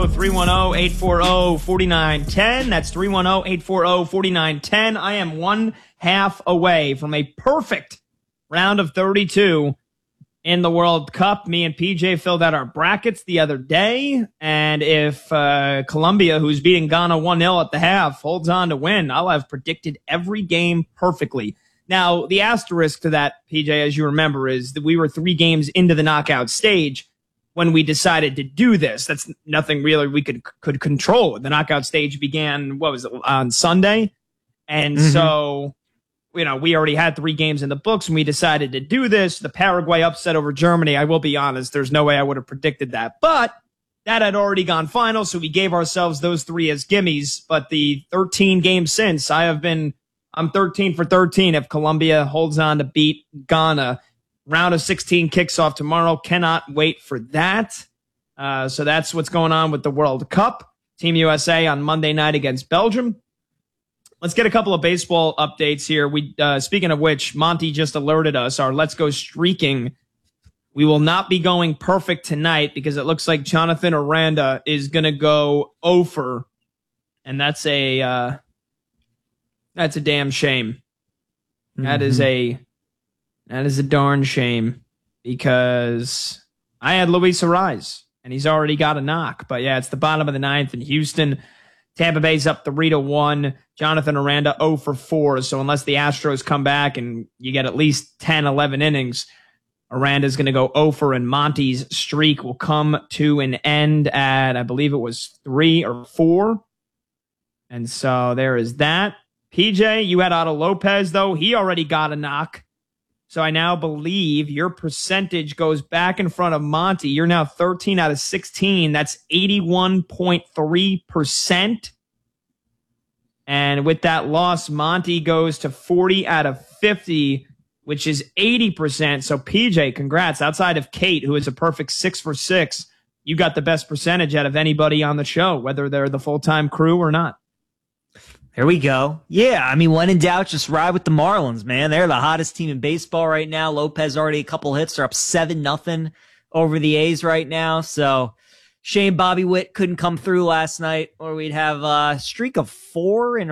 310-840-4910. That's 310-840-4910. I am one half away from a perfect round of 32 in the World Cup. Me and PJ filled out our brackets the other day, and if Colombia, who's beating Ghana 1-0 at the half, holds on to win, I'll have predicted every game perfectly. Now, the asterisk to that, PJ, as you remember, is that we were 3 games into the knockout stage when we decided to do this. That's nothing really we could control. The knockout stage began, on Sunday? And so, we already had 3 games in the books and we decided to do this. The Paraguay upset over Germany, I will be honest, there's no way I would have predicted that. But that had already gone final, so we gave ourselves those 3 as gimmies. But the 13 games since, I'm 13 for 13 if Colombia holds on to beat Ghana. Round of 16 kicks off tomorrow. Cannot wait for that. So that's what's going on with the World Cup. Team USA on Monday night against Belgium. Let's get a couple of baseball updates here. Speaking of which, Monty just alerted us, our Let's Go Streaking. We will not be going perfect tonight because it looks like Jonathan Aranda is going to go 0 for, and that's a damn shame. That is a darn shame because I had Luis Arraez and he's already got a knock. But yeah, it's the bottom of the 9th in Houston. Tampa Bay's up 3-1. Jonathan Aranda 0 for 4. So unless the Astros come back and you get at least 10, 11 innings, Aranda's going to go 0 for, and Monty's streak will come to an end at, I believe it was 3 or 4. And so there is that. PJ, you had Otto Lopez, though. He already got a knock. So I now believe your percentage goes back in front of Monty. You're now 13 out of 16. That's 81.3%. And with that loss, Monty goes to 40 out of 50, which is 80%. So PJ, congrats. Outside of Kate, who is a perfect 6 for 6, you got the best percentage out of anybody on the show, whether they're the full-time crew or not. There we go. Yeah, I mean, when in doubt, just ride with the Marlins, man. They're the hottest team in baseball right now. Lopez already a couple hits. They're up 7-0 over the A's right now. So shame Bobby Witt couldn't come through last night, or we'd have a streak of 4 in